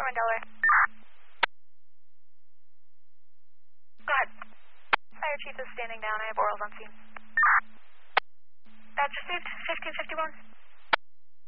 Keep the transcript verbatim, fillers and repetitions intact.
one Delaware. Go ahead. Fire chief is standing down. I have orals on scene. Badge received, fifteen fifty-one.